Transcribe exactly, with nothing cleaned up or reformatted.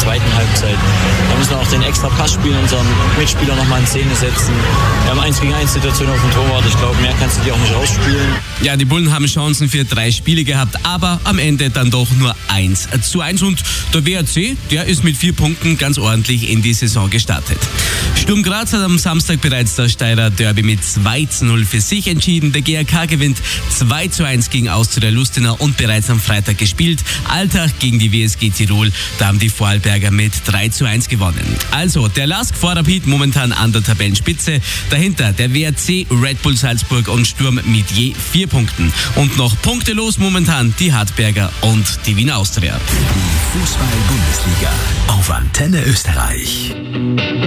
zweiten Halbzeit. Da müssen wir auch den extra Pass spielen, unseren Mitspieler nochmal in Szene setzen. Wir haben eins gegen eins Situation auf dem Torwart. Ich glaube, mehr kannst du dir auch nicht rausspielen. Ja, die Bullen haben Chancen für drei Spiele gehabt, aber am Ende dann doch nur eins zu eins. Und der W R C, der ist mit vier Punkten ganz ordentlich in die Saison gestartet. Sturm Graz hat am Samstag bereits das Steirer Derby mit zwei zu null für sich entschieden. Der G A K gewinnt zwei zu eins gegen Austria Lustenau und bereits am Freitag gespielt. Alltag gegen die W S G Tirol, da haben die Vorarlberger mit drei zu eins gewonnen. Also der L A S K vor Rapid momentan an der Tabellenspitze. Dahinter der W R C, Red Bull Salzburg und Sturm mit je vier Punkten. Und noch punktelos momentan die Hartberger und die Wiener Austria. Die Fußball-Bundesliga auf Antenne Österreich.